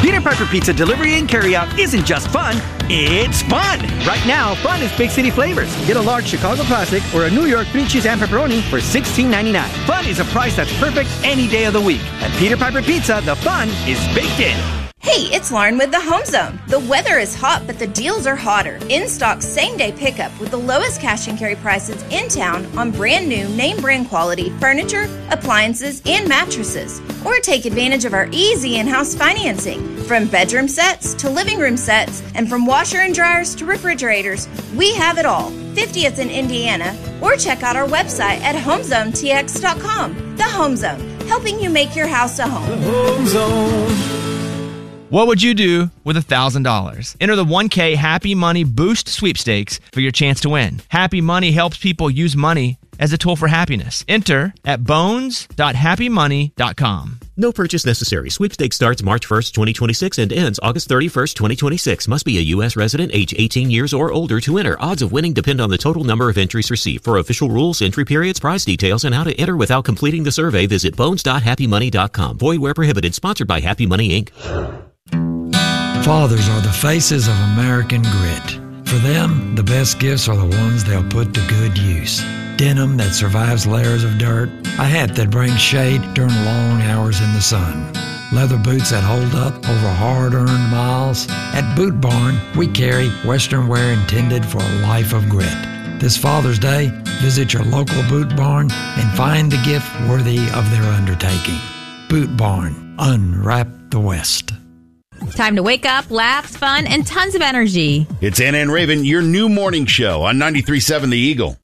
Peter Piper Pizza delivery and carryout isn't just fun, it's fun! Right now, fun is big city flavors. Get a large Chicago Classic or a New York 3 cheese and pepperoni for $16.99. Fun is a price that's perfect any day of the week. At Peter Piper Pizza, the fun is baked in. Hey, it's Lauren with the Home Zone. The weather is hot, but the deals are hotter. In stock same-day pickup with the lowest cash and carry prices in town on brand new name brand quality furniture, appliances, and mattresses. Or take advantage of our easy in-house financing. From bedroom sets to living room sets, and from washer and dryers to refrigerators, we have it all. 50th in Indiana, or check out our website at homezonetx.com. The Home Zone, helping you make your house a home. The Home Zone. What would you do with $1,000? Enter the 1K Happy Money Boost Sweepstakes for your chance to win. Happy Money helps people use money as a tool for happiness. Enter at bones.happymoney.com. No purchase necessary. Sweepstakes starts March 1st, 2026 and ends August 31st, 2026. Must be a U.S. resident, age 18 years or older to enter. Odds of winning depend on the total number of entries received. For official rules, entry periods, prize details, and how to enter without completing the survey, visit bones.happymoney.com. Void where prohibited. Sponsored by Happy Money, Inc. Fathers are the faces of American grit. For them, the best gifts are the ones they'll put to good use. Denim that survives layers of dirt, a hat that brings shade during long hours in the sun, leather boots that hold up over hard-earned miles. At Boot Barn, we carry Western wear intended for a life of grit. This Father's Day, visit your local Boot Barn and find the gift worthy of their undertaking. Boot Barn, unwrap the West. Time to wake up, laughs, fun, and tons of energy. It's Anna and Raven, your new morning show on 93.7 The Eagle.